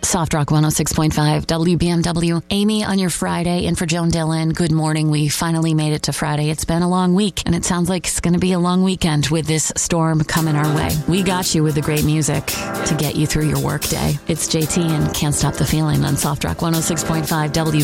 Soft Rock 106.5 WBMW. Amy on your Friday, and for Joan Dillon, good morning. We finally made it to Friday. It's been a long week, and it sounds like it's going to be a long weekend with this storm coming our way. We got you with the great music to get you through your work day. It's JT and Can't Stop the Feeling on Soft Rock 106.5 WBMW.